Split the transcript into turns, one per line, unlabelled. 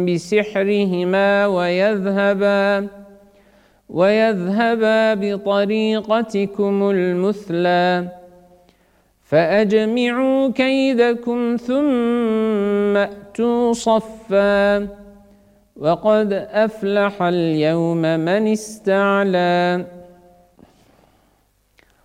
بسحرهما ويذهبا بطريقتكم المثلى فأجمعوا كيدكم ثم أتوا صفا وقد أفلح اليوم من استعلى